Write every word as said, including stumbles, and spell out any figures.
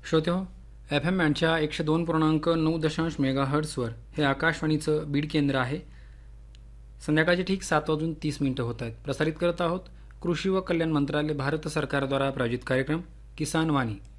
श्रोते हो, F M बँडच्या एकशे दोन पूर्णांक नऊ दशांश मेगा हर्ट्सवर हे आकाशवाणीचं बीड केंद्र आहे. संध्याकाळचे ठीक सात वाजून तीस मिनिटं होत आहेत. प्रसारित करत आहोत कृषी व कल्याण मंत्रालय भारत सरकारद्वारा प्रायोजित कार्यक्रम किसान वाणी.